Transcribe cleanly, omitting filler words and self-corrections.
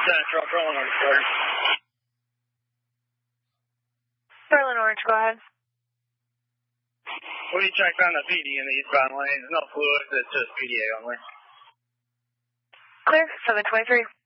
Central, rolling on the Berlin Orange, go ahead. We checked on the PD in the eastbound lanes. No fluid, it's just PDA only. Clear, 723.